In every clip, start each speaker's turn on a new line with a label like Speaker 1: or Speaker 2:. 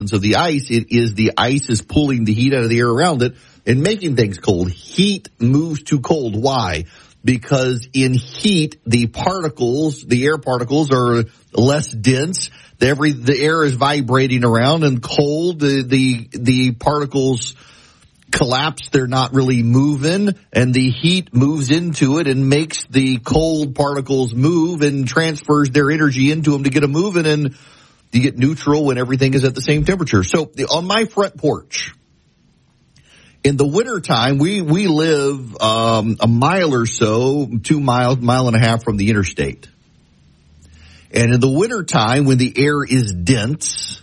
Speaker 1: presence of the ice. It is the ice is pulling the heat out of the air around it and making things cold. Heat moves to cold. Why? Because in heat, the air particles are less dense. The air is vibrating around, and cold, the particles collapse. They're not really moving, and the heat moves into it and makes the cold particles move and transfers their energy into them to get them moving, and you get neutral when everything is at the same temperature. So on my front porch, in the wintertime, we live a mile or so, 2 miles, mile and a half from the interstate. And in the wintertime, when the air is dense,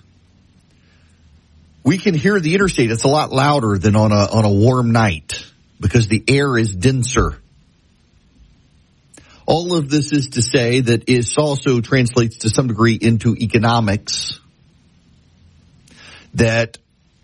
Speaker 1: we can hear the interstate. It's a lot louder than on a warm night because the air is denser. All of this is to say that it also translates to some degree into economics, that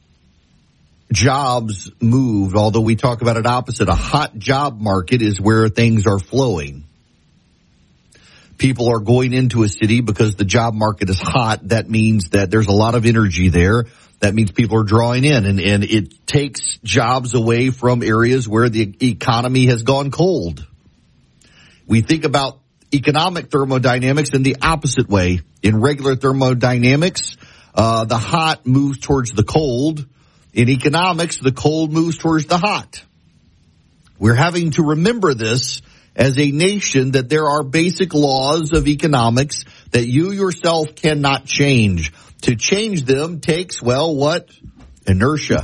Speaker 1: jobs move, although we talk about it opposite. A hot job market is where things are flowing. People are going into a city because the job market is hot. That means that there's a lot of energy there. That means people are drawing in, and it takes jobs away from areas where the economy has gone cold. We think about economic thermodynamics in the opposite way. In regular thermodynamics, the hot moves towards the cold. In economics, the cold moves towards the hot. We're having to remember this as a nation, that there are basic laws of economics that you yourself cannot change. To change them takes, inertia.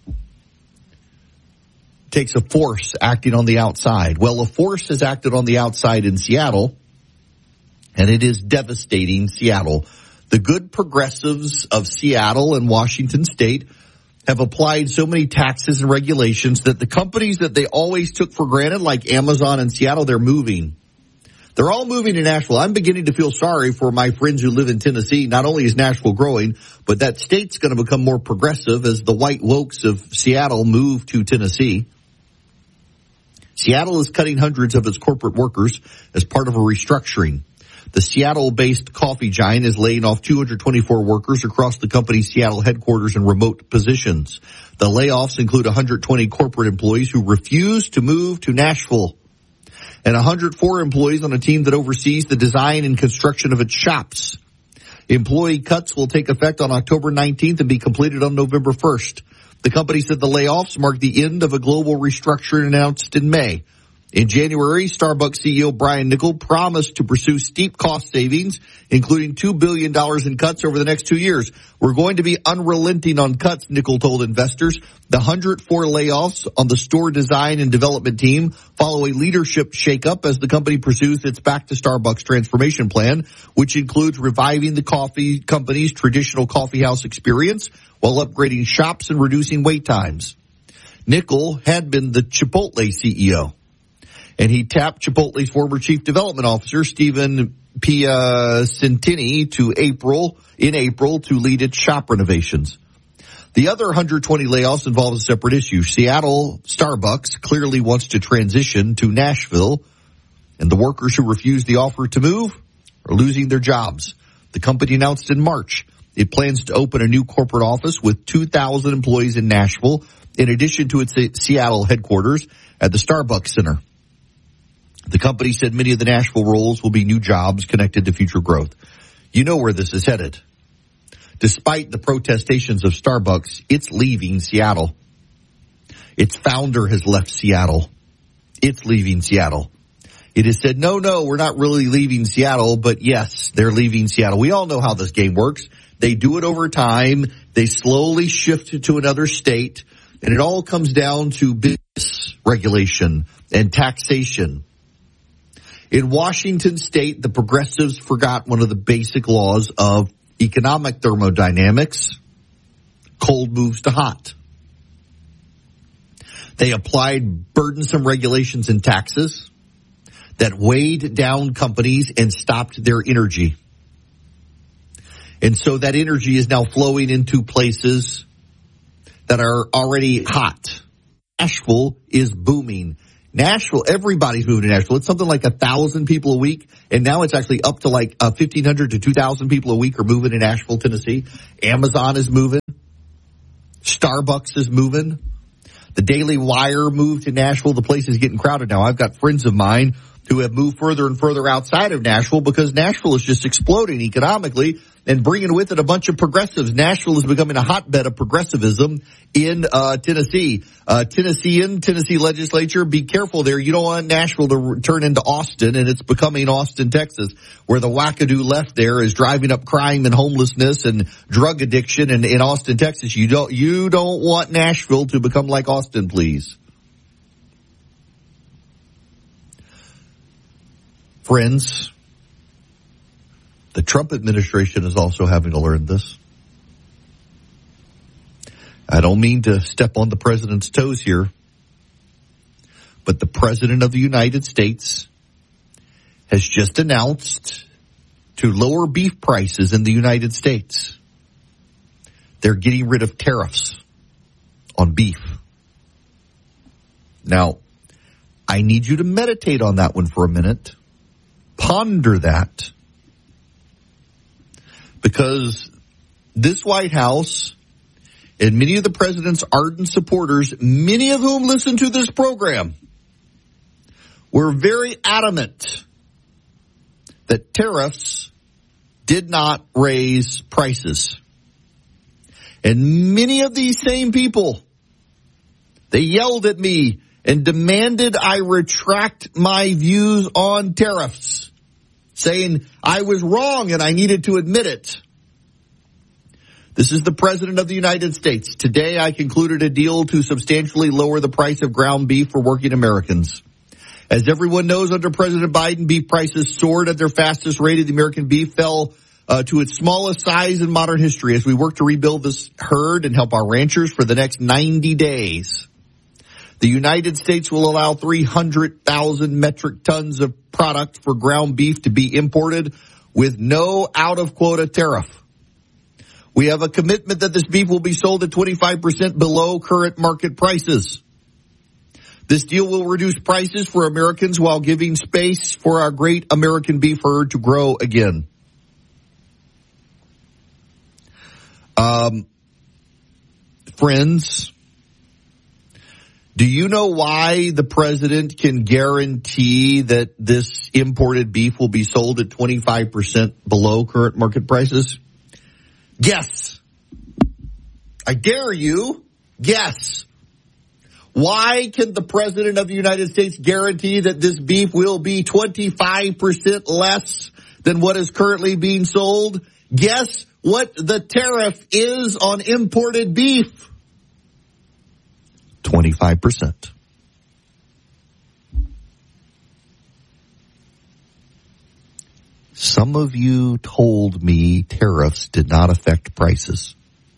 Speaker 1: Takes a force acting on the outside. Well, a force has acted on the outside in Seattle, and it is devastating Seattle. The good progressives of Seattle and Washington State have applied so many taxes and regulations that the companies that they always took for granted, like Amazon in Seattle, they're moving. They're all moving to Nashville. I'm beginning to feel sorry for my friends who live in Tennessee. Not only is Nashville growing, but that state's going to become more progressive as the white wokes of Seattle move to Tennessee. Seattle is cutting hundreds of its corporate workers as part of a restructuring. The Seattle-based coffee giant is laying off 224 workers across the company's Seattle headquarters in remote positions. The layoffs include 120 corporate employees who refuse to move to Nashville, and 104 employees on a team that oversees the design and construction of its shops. Employee cuts will take effect on October 19th and be completed on November 1st. The company said the layoffs mark the end of a global restructuring announced in May. In January, Starbucks CEO Brian Niccol promised to pursue steep cost savings, including $2 billion in cuts over the next 2 years. We're going to be unrelenting on cuts, Niccol told investors. The 104 layoffs on the store design and development team follow a leadership shakeup as the company pursues its Back to Starbucks transformation plan, which includes reviving the coffee company's traditional coffeehouse experience while upgrading shops and reducing wait times. Niccol had been the Chipotle CEO, and he tapped Chipotle's former chief development officer, Stephen Piacentini, in April to lead its shop renovations. The other 120 layoffs involve a separate issue. Seattle Starbucks clearly wants to transition to Nashville, and the workers who refuse the offer to move are losing their jobs. The company announced in March it plans to open a new corporate office with 2,000 employees in Nashville, in addition to its Seattle headquarters at the Starbucks Center. The company said many of the Nashville roles will be new jobs connected to future growth. You know where this is headed. Despite the protestations of Starbucks, it's leaving Seattle. Its founder has left Seattle. It's leaving Seattle. It has said, no, we're not really leaving Seattle, but yes, they're leaving Seattle. We all know how this game works. They do it over time. They slowly shift to another state, and it all comes down to business regulation and taxation. In Washington State, the progressives forgot one of the basic laws of economic thermodynamics. Cold moves to hot. They applied burdensome regulations and taxes that weighed down companies and stopped their energy. And so that energy is now flowing into places that are already hot. Nashville is booming. Nashville, everybody's moving to Nashville. It's something like 1,000 people a week, and now it's actually up to like 1,500 to 2,000 people a week are moving to Nashville, Tennessee. Amazon is moving. Starbucks is moving. The Daily Wire moved to Nashville. The place is getting crowded now. I've got friends of mine who have moved further and further outside of Nashville because Nashville is just exploding economically and bringing with it a bunch of progressives. Nashville is becoming a hotbed of progressivism in Tennessee. Tennessee legislature, be careful there. You don't want Nashville to turn into Austin, and it's becoming Austin, Texas, where the wackadoo left there is driving up crime and homelessness and drug addiction. And in Austin, Texas, you don't want Nashville to become like Austin, please. Friends, the Trump administration is also having to learn this. I don't mean to step on the president's toes here, but the president of the United States has just announced to lower beef prices in the United States. They're getting rid of tariffs on beef. Now, I need you to meditate on that one for a minute. Ponder that, because this White House and many of the president's ardent supporters, many of whom listen to this program, were very adamant that tariffs did not raise prices. And many of these same people, they yelled at me and demanded I retract my views on tariffs, saying I was wrong and I needed to admit it. This is the President of the United States. Today I concluded a deal to substantially lower the price of ground beef for working Americans. As everyone knows, under President Biden, beef prices soared at their fastest rate. The American beef fell to its smallest size in modern history as we work to rebuild this herd and help our ranchers for the next 90 days. The United States will allow 300,000 metric tons of product for ground beef to be imported with no out-of-quota tariff. We have a commitment that this beef will be sold at 25% below current market prices. This deal will reduce prices for Americans while giving space for our great American beef herd to grow again. Friends, do you know why the president can guarantee that this imported beef will be sold at 25% below current market prices? Guess. I dare you. Guess. Why can the president of the United States guarantee that this beef will be 25% less than what is currently being sold? Guess what the tariff is on imported beef. 25%. Some of you told me tariffs did not affect prices.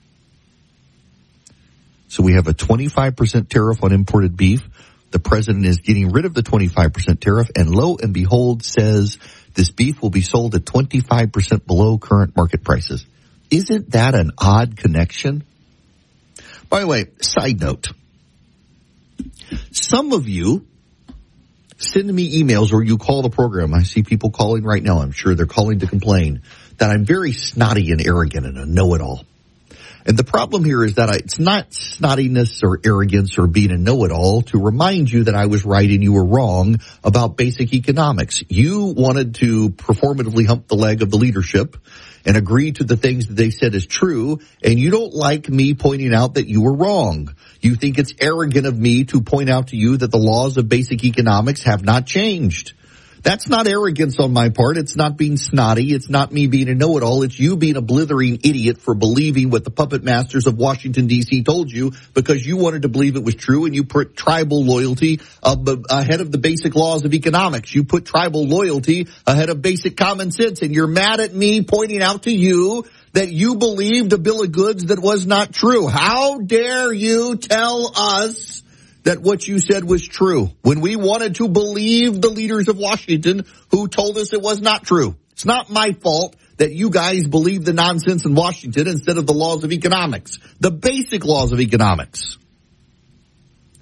Speaker 1: So we have a 25% tariff on imported beef. The president is getting rid of the 25% tariff, and lo and behold says this beef will be sold at 25% below current market prices. Isn't that an odd connection? By the way, side note. Some of you send me emails or you call the program. I see people calling right now. I'm sure they're calling to complain that I'm very snotty and arrogant and a know-it-all. And the problem here is that it's not snottiness or arrogance or being a know-it-all to remind you that I was right and you were wrong about basic economics. You wanted to performatively hump the leg of the leadership and agree to the things that they said is true, and you don't like me pointing out that you were wrong. You think it's arrogant of me to point out to you that the laws of basic economics have not changed. That's not arrogance on my part. It's not being snotty. It's not me being a know-it-all. It's you being a blithering idiot for believing what the puppet masters of Washington, D.C. told you because you wanted to believe it was true, and you put tribal loyalty ahead of the basic laws of economics. You put tribal loyalty ahead of basic common sense, and you're mad at me pointing out to you that you believed a bill of goods that was not true. How dare you tell us that what you said was true when we wanted to believe the leaders of Washington who told us it was not true? It's not my fault that you guys believe the nonsense in Washington instead of the laws of economics, the basic laws of economics.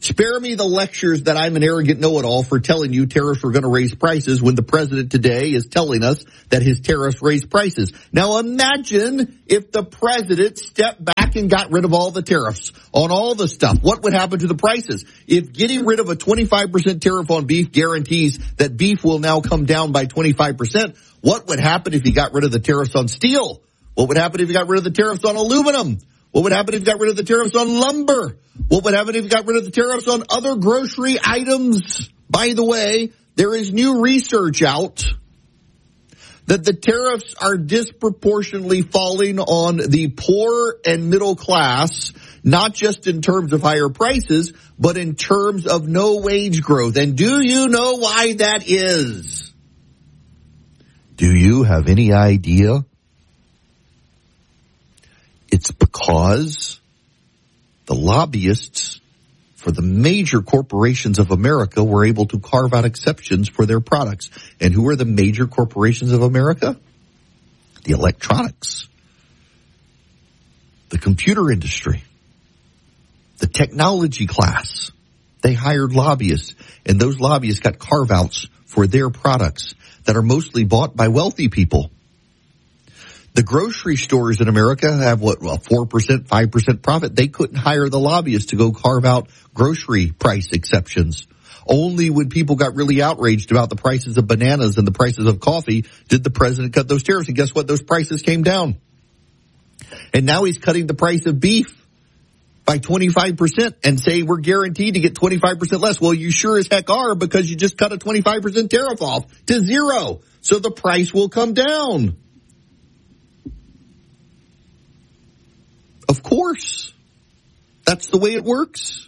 Speaker 1: Spare me the lectures that I'm an arrogant know-it-all for telling you tariffs were going to raise prices when the president today is telling us that his tariffs raise prices. Now imagine if the president stepped back and got rid of all the tariffs on all the stuff. What would happen to the prices? If getting rid of a 25% tariff on beef guarantees that beef will now come down by 25%, what would happen if you got rid of the tariffs on steel? What would happen if you got rid of the tariffs on aluminum? What would happen if you got rid of the tariffs on lumber? What would happen if you got rid of the tariffs on other grocery items? By the way, there is new research out that the tariffs are disproportionately falling on the poor and middle class, not just in terms of higher prices, but in terms of no wage growth. And do you know why that is? Do you have any idea? It's because the lobbyists for the major corporations of America were able to carve out exceptions for their products. And who are the major corporations of America? The electronics, the computer industry, the technology class. They hired lobbyists, and those lobbyists got carve-outs for their products that are mostly bought by wealthy people. The grocery stores in America have 4%, 5% profit. They couldn't hire the lobbyists to go carve out grocery price exceptions. Only when people got really outraged about the prices of bananas and the prices of coffee did the president cut those tariffs. And guess what? Those prices came down. And now he's cutting the price of beef by 25% and say we're guaranteed to get 25% less. Well, you sure as heck are, because you just cut a 25% tariff off to zero. So the price will come down. Of course. That's the way it works.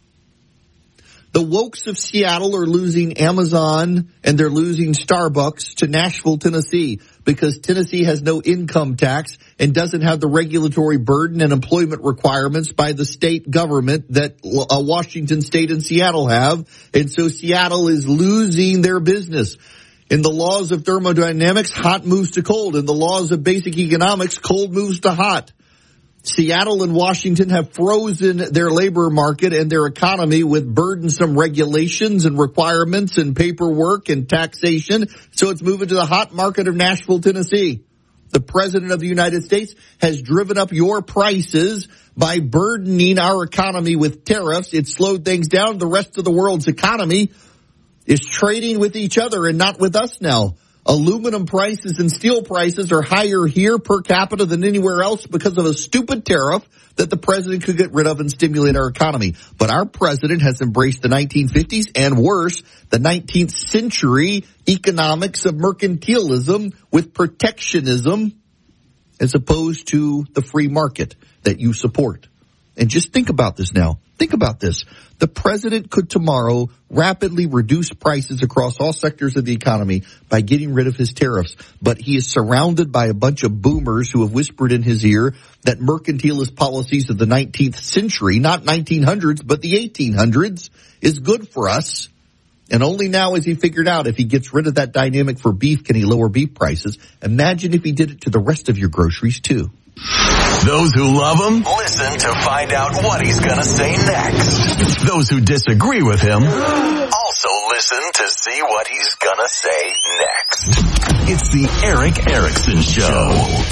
Speaker 1: The wokes of Seattle are losing Amazon and they're losing Starbucks to Nashville, Tennessee, because Tennessee has no income tax and doesn't have the regulatory burden and employment requirements by the state government that Washington State and Seattle have. And so Seattle is losing their business. In the laws of thermodynamics, hot moves to cold. In the laws of basic economics, cold moves to hot. Seattle and Washington have frozen their labor market and their economy with burdensome regulations and requirements and paperwork and taxation. So it's moving to the hot market of Nashville, Tennessee. The President of the United States has driven up your prices by burdening our economy with tariffs. It slowed things down. The rest of the world's economy is trading with each other and not with us now. Aluminum prices and steel prices are higher here per capita than anywhere else because of a stupid tariff that the president could get rid of and stimulate our economy. But our president has embraced the 1950s and worse, the 19th century economics of mercantilism with protectionism as opposed to the free market that you support. And just think about this now. Think about this. The president could tomorrow rapidly reduce prices across all sectors of the economy by getting rid of his tariffs. But he is surrounded by a bunch of boomers who have whispered in his ear that mercantilist policies of the 19th century, not 1900s, but the 1800s, is good for us. And only now has he figured out if he gets rid of that dynamic for beef, can he lower beef prices. Imagine if he did it to the rest of your groceries too.
Speaker 2: Those who love him, listen to find out what he's going to say next. Those who disagree with him, also listen to see what he's going to say next. It's the Eric Erickson Show.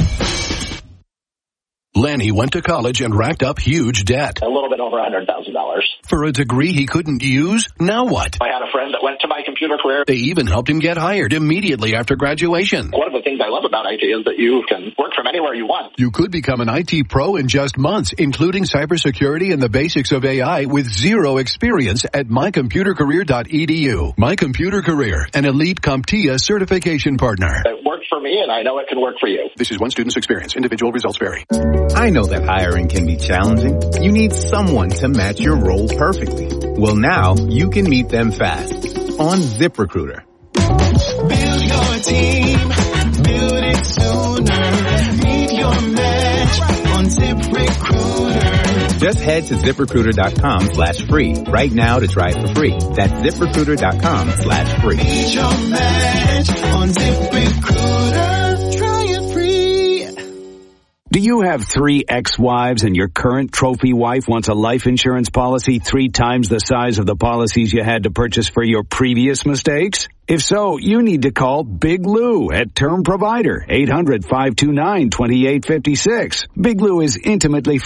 Speaker 2: Lenny went to college and racked up huge debt.
Speaker 3: A little bit over $100,000.
Speaker 2: For a degree he couldn't use? Now what?
Speaker 3: I had a friend that went to my computer career.
Speaker 2: They even helped him get hired immediately after graduation.
Speaker 3: One of the things I love about IT is that you can work from anywhere you want.
Speaker 2: You could become an IT pro in just months, including cybersecurity and the basics of AI with zero experience at mycomputercareer.edu. My Computer Career, an elite CompTIA certification partner.
Speaker 3: It worked for me, and I know it can work for you.
Speaker 2: This is one student's experience. Individual results vary.
Speaker 4: I know that hiring can be challenging. You need someone to match your role perfectly. Well, now you can meet them fast on ZipRecruiter.
Speaker 5: Build your team, build it sooner. Meet your match on ZipRecruiter.
Speaker 4: Just head to ZipRecruiter.com/free right now to try it for free. That's ZipRecruiter.com/free.
Speaker 5: Meet your match on ZipRecruiter. Try it free.
Speaker 6: Do you have 3 ex-wives and your current trophy wife wants a life insurance policy 3 times the size of the policies you had to purchase for your previous mistakes? If so, you need to call Big Lou at Term Provider, 800-529-2856. Big Lou is intimately